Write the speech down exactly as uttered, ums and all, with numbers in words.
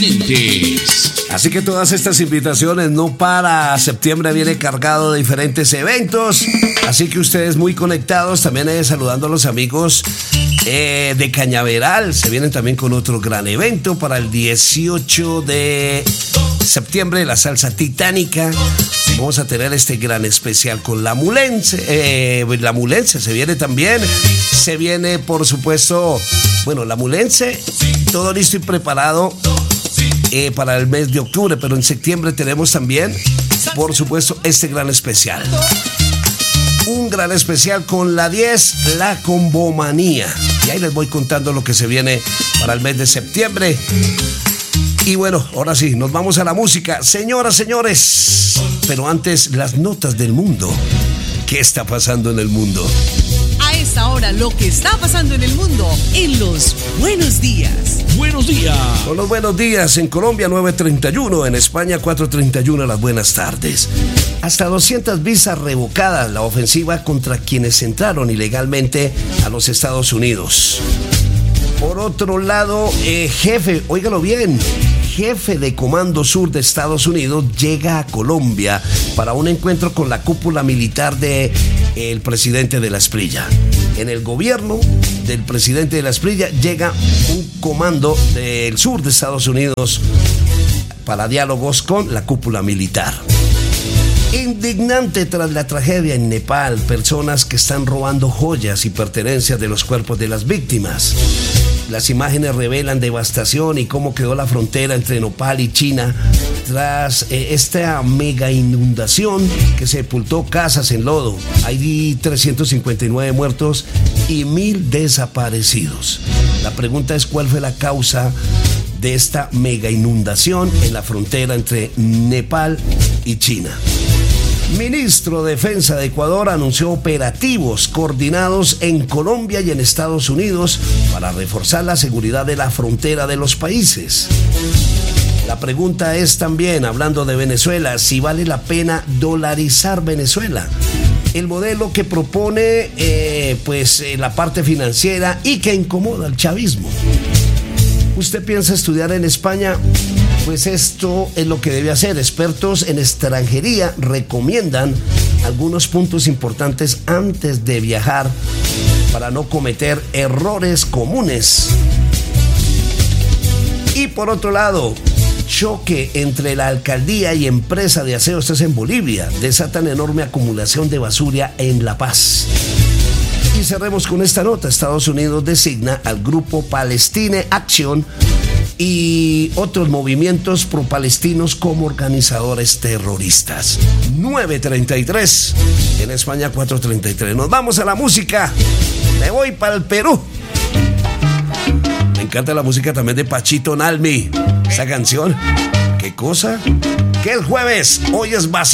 Así que todas estas invitaciones, no para septiembre, viene cargado de diferentes eventos. Así que ustedes muy conectados, también eh, saludando a los amigos eh, de Cañaveral. Se vienen también con otro gran evento para el dieciocho de septiembre, la salsa titánica. Vamos a tener este gran especial con la Mulense. Eh, la Mulense se viene también. Se viene, por supuesto, bueno, la Mulense, todo listo y preparado eh, para el mes de octubre, pero en septiembre tenemos también, por supuesto, este gran especial. Un gran especial con la diez, la Combomanía. Y ahí les voy contando lo que se viene para el mes de septiembre. Y bueno, ahora sí, nos vamos a la música. Señoras, señores, pero antes, las notas del mundo. ¿Qué está pasando en el mundo? A esta hora, lo que está pasando en el mundo, en los buenos días. Buenos días. Con los buenos días, en Colombia nueve treinta y uno, en España cuatro treinta y uno, las buenas tardes. Hasta doscientas visas revocadas, la ofensiva contra quienes entraron ilegalmente a los Estados Unidos. Por otro lado, eh, jefe, óigalo bien, jefe de Comando Sur de Estados Unidos llega a Colombia para un encuentro con la cúpula militar del de, presidente de la Esprilla. En el gobierno del presidente de la Esprilla llega un comando del sur de Estados Unidos para diálogos con la cúpula militar. Indignante tras la tragedia en Nepal, personas que están robando joyas y pertenencias de los cuerpos de las víctimas. Las imágenes revelan devastación y cómo quedó la frontera entre Nepal y China tras eh, esta mega inundación que sepultó casas en lodo. Hay trescientos cincuenta y nueve muertos y mil desaparecidos. La pregunta es, ¿cuál fue la causa de esta mega inundación en la frontera entre Nepal y China? Ministro de Defensa de Ecuador anunció operativos coordinados en Colombia y en Estados Unidos para reforzar la seguridad de la frontera de los países. La pregunta es también, hablando de Venezuela, si vale la pena dolarizar Venezuela. El modelo que propone eh, pues, eh, la parte financiera y que incomoda al chavismo. ¿Usted piensa estudiar en España? Pues esto es lo que debe hacer. Expertos en extranjería recomiendan algunos puntos importantes antes de viajar para no cometer errores comunes. Y por otro lado, choque entre la alcaldía y empresa de aseo, esto es en Bolivia, desatan enorme acumulación de basura en La Paz. Y cerremos con esta nota. Estados Unidos designa al grupo Palestine Action y otros movimientos pro-palestinos como organizadores terroristas. nueve treinta y tres, en España cuatro treinta y tres. Nos vamos a la música. Me voy para el Perú. Me encanta la música también de Pachito Nalmi. Esa canción, ¿qué cosa? Que el jueves, hoy es básico.